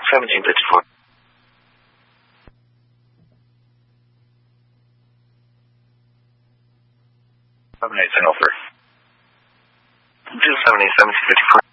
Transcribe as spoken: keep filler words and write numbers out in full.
seventeen fifty-four. seven eight, signal for. two seventy, seventeen fifty-four.